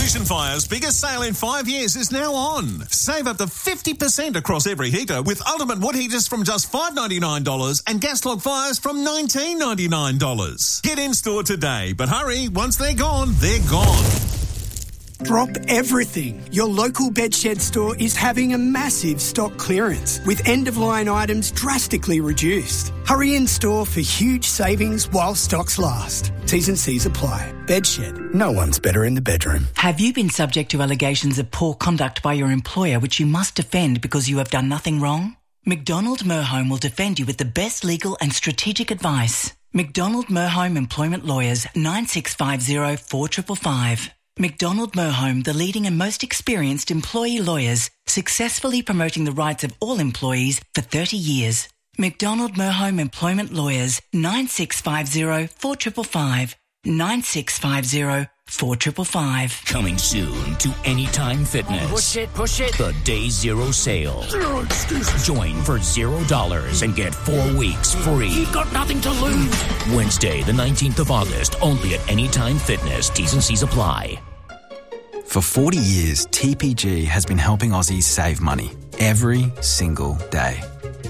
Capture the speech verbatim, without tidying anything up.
Ocean Fire's biggest sale in five years is now on. Save up to fifty percent across every heater with Ultimate Wood Heaters from just five dollars ninety-nine dollars and gas log fires from nineteen dollars ninety-nine. Get in store today, but hurry, once they're gone, they're gone. Drop everything. Your local Bedshed store is having a massive stock clearance with end-of-line items drastically reduced. Hurry in store for huge savings while stocks last. T's and C's apply. Bedshed. No one's better in the bedroom. Have you been subject to allegations of poor conduct by your employer which you must defend because you have done nothing wrong? McDonald Merhome will defend you with the best legal and strategic advice. McDonald Merhome Employment Lawyers, nine six five zero, four five five five. McDonald Merhome, the leading and most experienced employee lawyers, successfully promoting the rights of all employees for thirty years. McDonald Merhome Employment Lawyers, nine six five zero, four five five five. nine six five zero, four five five five. Coming soon to Anytime Fitness. Push it, push it. The Day Zero Sale. Zero excuses. Join for zero dollars and get four weeks free. You've got nothing to lose. Wednesday, the nineteenth of August, only at Anytime Fitness. T's and C's apply. For forty years, T P G has been helping Aussies save money every single day.